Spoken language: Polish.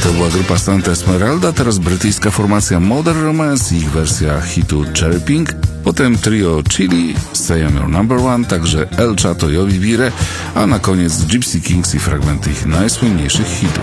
To była grupa Santa Esmeralda, teraz brytyjska formacja Modern Romance i ich wersja hitu Cherry Pink, potem trio Chili, Say I'm Your Number One, także El Chato i Obi Vire, a na koniec Gypsy Kings i fragmenty ich najsłynniejszych hitów.